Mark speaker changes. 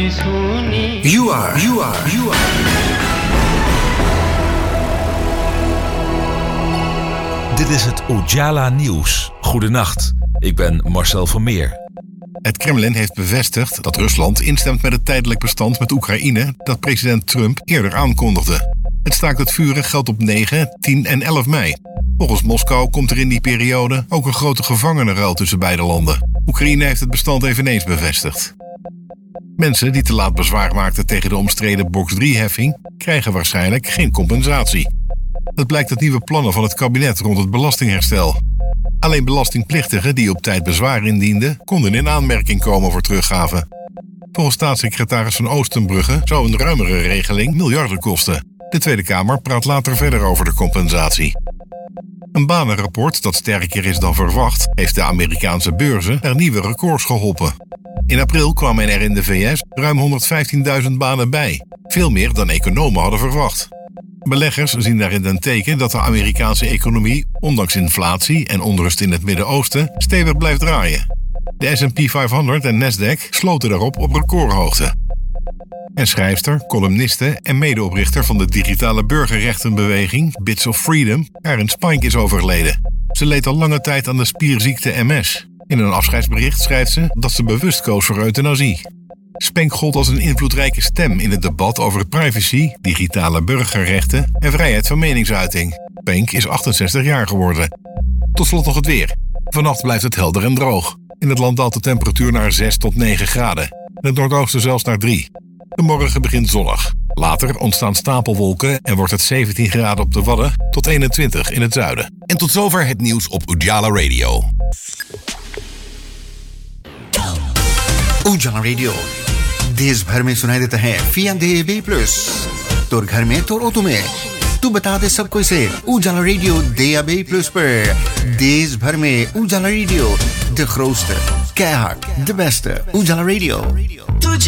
Speaker 1: You are.
Speaker 2: Dit is het Ujala Nieuws. Goedenacht, ik ben Marcel Vermeer.
Speaker 3: Het Kremlin heeft bevestigd dat Rusland instemt met het tijdelijk bestand met Oekraïne dat president Trump eerder aankondigde. Het staakt het vuren geldt op 9, 10 en 11 mei. Volgens Moskou komt er in die periode ook een grote gevangenenruil tussen beide landen. Oekraïne heeft het bestand eveneens bevestigd. Mensen die te laat bezwaar maakten tegen de omstreden box 3-heffing krijgen waarschijnlijk geen compensatie. Dat blijkt uit nieuwe plannen van het kabinet rond het belastingherstel. Alleen belastingplichtigen die op tijd bezwaar indienden, konden in aanmerking komen voor teruggave. Volgens staatssecretaris Van Oostenbrugge zou een ruimere regeling miljarden kosten. De Tweede Kamer praat later verder over de compensatie. Een banenrapport dat sterker is dan verwacht, heeft de Amerikaanse beurzen naar nieuwe records geholpen. In april kwamen er in de VS ruim 115.000 banen bij. Veel meer dan economen hadden verwacht. Beleggers zien daarin een teken dat de Amerikaanse economie, ondanks inflatie en onrust in het Midden-Oosten, stevig blijft draaien. De S&P 500 en Nasdaq sloten daarop op recordhoogte. En schrijfster, columniste en medeoprichter van de digitale burgerrechtenbeweging Bits of Freedom, Karen Spink, is overleden. Ze leed al lange tijd aan de spierziekte MS. In een afscheidsbericht schrijft ze dat ze bewust koos voor euthanasie. Spink gold als een invloedrijke stem in het debat over privacy, digitale burgerrechten en vrijheid van meningsuiting. Spink is 68 jaar geworden. Tot slot nog het weer. Vannacht blijft het helder en droog. In het land daalt de temperatuur naar 6 tot 9 graden. In het noordoosten zelfs naar 3. De morgen begint zonnig. Later ontstaan stapelwolken en wordt het 17 graden op de Wadden tot 21 in het zuiden.
Speaker 1: En tot zover het nieuws op Ujala Radio.
Speaker 4: उजाला रेडियो देश भर में सुनाई देता है फिया DAB+. तोर घर में तोर ऑटो में तू बता दे सबको इसे उजाला रेडियो DAB+ पर देश भर में उजाला radio de grootste, keihard, de beste उजाला रेडियो.